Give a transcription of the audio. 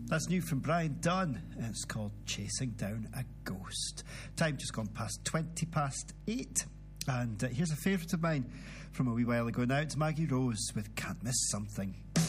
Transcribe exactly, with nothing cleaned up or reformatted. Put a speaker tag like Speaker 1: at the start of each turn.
Speaker 1: That's new from Brian Dunn, and it's called Chasing Down a Ghost. Time just gone past twenty past eight. And uh, here's a favourite of mine from a wee while ago now. It's Maggie Rose with Can't Miss Something.